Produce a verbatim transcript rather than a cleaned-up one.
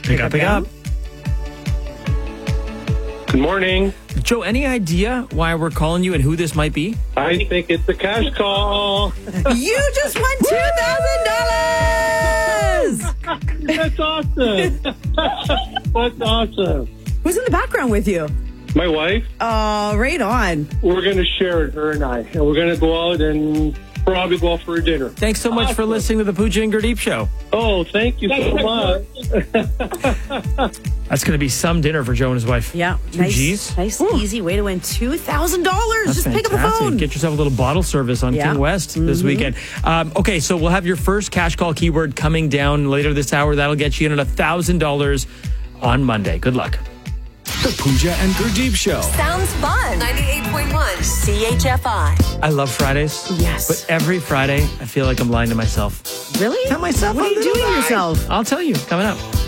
Pick up, pick up. Good morning. Joe, any idea why we're calling you and who this might be? I think it's a cash call. You just won two thousand dollars. That's awesome. That's awesome. Who's in the background with you? My wife. Oh, right on. We're going to share it, her and I. And we're going to go out and probably go out for a dinner. Thanks so much awesome. for listening to the Pooja and Gurdeep Show. Oh, thank you so much. That's going to be some dinner for Joe and his wife. Yeah. Two nice, G's. Nice, Ooh. easy way to win two thousand dollars. Just fantastic. pick up the phone. Get yourself a little bottle service on yeah. King West mm-hmm. this weekend. Um, okay, so we'll have your first cash call keyword coming down later this hour. That'll get you in at one thousand dollars on Monday. Good luck. The Pooja and Gurdeep Show. Sounds fun. ninety-eight point one C H F I. I love Fridays. Yes. But every Friday, I feel like I'm lying to myself. Really? Tell myself What are you doing lie. yourself? I'll tell you coming up.